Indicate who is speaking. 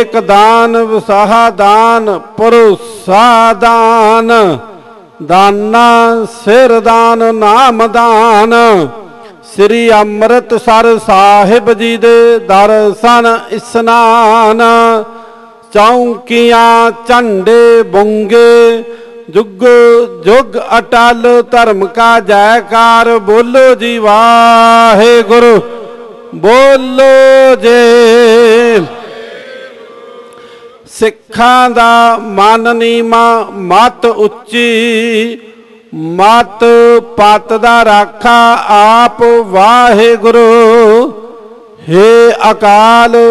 Speaker 1: ਏਕ ਦਾਨ ਵਸਾਹਾ ਦਾਨ ਭਰੋਸਾ ਦਾਨ ਦਾਨਾ ਸਿਰ ਦਾਨ ਨਾਮ ਦਾਨ। ਸ੍ਰੀ ਅੰਮ੍ਰਿਤਸਰ ਸਾਹਿਬ ਜੀ ਦੇ ਦਰਸ਼ਨ ਇਸਨਾਨ ਚੌਂਕੀਆਂ ਝੰਡੇ ਬੁੰਗੇ ਜੁਗ ਜੁਗ ਅਟਲ ਧਰਮ ਕਾ ਜੈਕਾਰ। ਬੋਲੋ ਜੀ ਵਾਹਿਗੁਰੂ ਬੋਲੋ ਜੇ। ਸਿੱਖਾਂ ਦਾ ਮਨ ਨੀਵਾਂ ਮਤ ਉੱਚੀ ਮਤ ਪਤ ਦਾ ਰਾਖਾ ਆਪ ਵਾਹਿਗੁਰੂ। ਹੇ ਅਕਾਲ